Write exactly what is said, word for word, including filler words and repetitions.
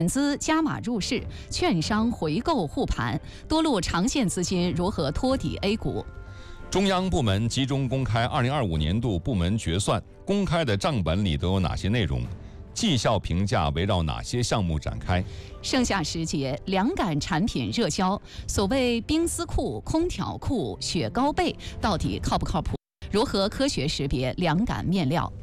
资加码入市，券商回购护盘，多路长线资金如何托底 A 股？ 中央部门集中公开二零二五年度部门决算，公开的账本里都有哪些内容？绩效评价围绕哪些项目展开？ 盛夏时节，凉感产品热销，所谓冰丝裤、空调裤、雪糕被，到底靠不靠谱？如何科学识别凉感面料？